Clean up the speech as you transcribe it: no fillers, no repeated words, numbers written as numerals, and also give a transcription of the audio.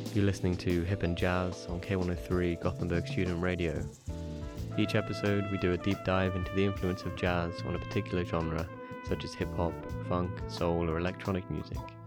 You're listening to Hip and Jazz on K103 Gothenburg Student Radio. Each episode, we do a deep dive into the influence of jazz on a particular genre, such as hip-hop, funk, soul, or electronic music.